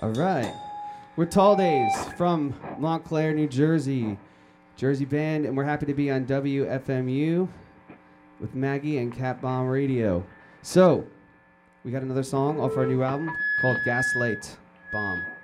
All right. We're Tall Days from Montclair, New Jersey. Jersey band, and we're happy to be on WFMU with Maggie and Cat Bomb Radio. So, we got another song off our new album called Gaslight Bomb.